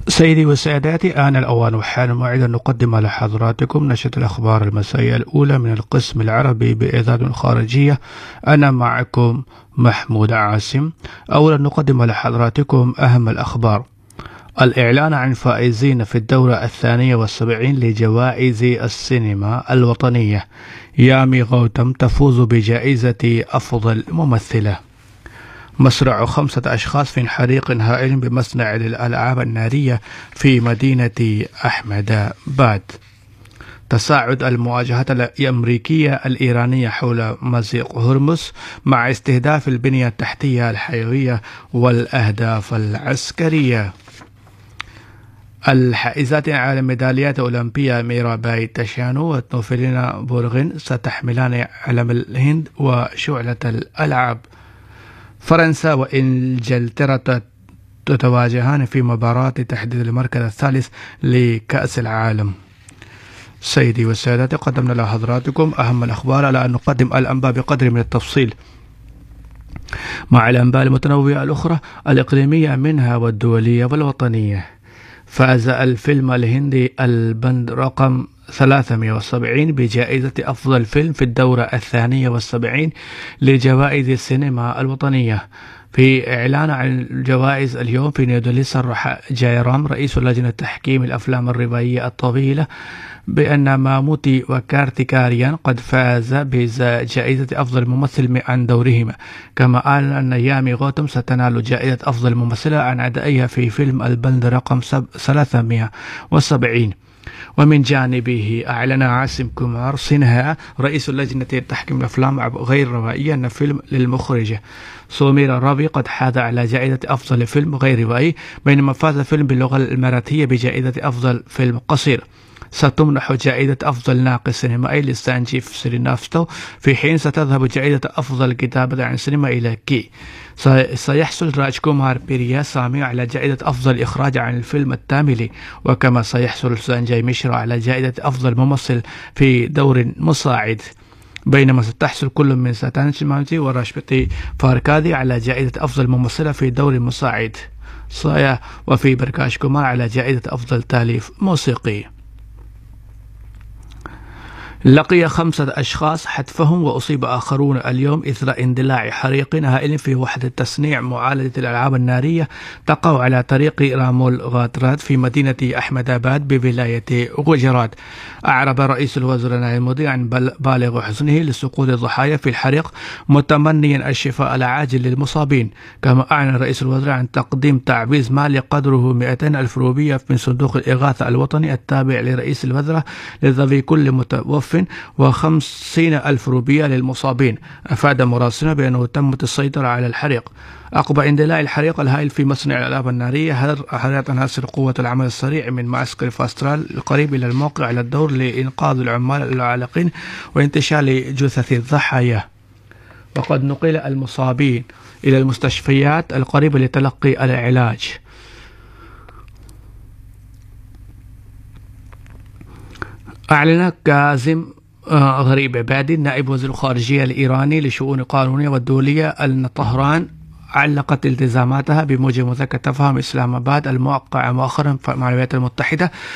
سيدي وسادتي، آن الأوان وحان الموعد أن نقدم لحضراتكم نشرة الأخبار المسائية الأولى من القسم العربي بإذاعة الخارجية. أنا معكم محمود عاصم. أولا نقدم لحضراتكم أهم الأخبار. الإعلان عن فائزين في الدورة 72 لجوائز السينما الوطنية. يامي غوتم تفوز بجائزة أفضل ممثلة. مصرع 5 أشخاص في حريق هائل بمصنع للألعاب النارية في مدينة أحمداباد. تصاعد المواجهات الأمريكية الإيرانية حول مضيق هرمز مع استهداف البنية التحتية الحيوية والأهداف العسكرية. الحائزات على ميداليات أولمبية ميراباي تشانو وتنوفيلينا بورغين ستحملان علم الهند وشعلة الألعاب. فرنسا وإنجلترا تتواجهان في مباراة تحديد المركز الثالث لكأس العالم. سيدي وسادتي، قدمنا لحضراتكم أهم الأخبار على أن نقدم الأنباء بقدر من التفصيل مع الأنباء المتنوعة الأخرى الإقليمية منها والدولية والوطنية. فاز الفيلم الهندي البند رقم 370 بجائزة أفضل فيلم في الدورة 72 لجوائز السينما الوطنية. في إعلان عن الجوائز اليوم في نيودلهي، صرح جايرام رئيس لجنة تحكيم الأفلام الروائية الطويلة بأن ماموتي وكارتيكاريان قد فاز بجائزة أفضل ممثل عن دورهما. كما أعلن أن يامي غوتم ستنال جائزة أفضل ممثلة عن أدائها في فيلم البند رقم 370. ومن جانبه أعلن عاصم كمار سينها رئيس لجنة تحكيم الأفلام غير روائية أن فيلم للمخرجة سوميرا رافي قد حاز على جائزة أفضل فيلم غير روائي، بينما فاز فيلم باللغة الإماراتية بجائزة أفضل فيلم قصير. ستمنح جائزة أفضل ناقد سينمائي لسانجيف سرينافتو، في حين ستذهب جائزة أفضل كتابة عن سينما إلى كي. سيحصل راج كومار بيريا سامي على جائزة أفضل إخراج عن الفيلم التاملي، وكما سيحصل سانجاي ميشرا على جائزة أفضل ممثل في دور مساعد، بينما ستحصل كل من ساتان شمانتي وراشبتي فاركادي على جائزة أفضل ممثلة في دور مساعد صايا، وفي بركاش كومار على جائزة أفضل تاليف موسيقي. لقي 5 أشخاص حتفهم وأصيب آخرون اليوم إثر اندلاع حريق هائل في وحدة تصنيع معالجة الألعاب النارية تقع على طريق رامول غاترات في مدينة أحمداباد بولاية غجرات. أعرب رئيس الوزراء الماضي عن بالغ حزنه لسقوط الضحايا في الحريق، متمنيا الشفاء العاجل للمصابين. كما أعلن رئيس الوزراء عن تقديم تعويض مالي قدره 200 ألف روبية من صندوق الإغاثة الوطني التابع لرئيس الوزراء لذوي كل متوفى و50 ألف روبية للمصابين. أفاد مراسلون بأنه تمت السيطرة على الحريق. عقب اندلاع الحريق الهائل في مصنع الألعاب النارية، حررت عناصر قوة العمل السريع من معسكر فاسترال القريب إلى الموقع على الدور لإنقاذ العمال العالقين وانتشال جثث الضحايا. وقد نقل المصابين إلى المستشفيات القريبة لتلقي العلاج. أعلن كاظم غريب عبادي نائب وزير الخارجية الإيراني لشؤون القانونية والدولية أن طهران علقت التزاماتها بموجب مذكرة تفاهم إسلام آباد الموقعة مؤخرا مع الولايات المتحدة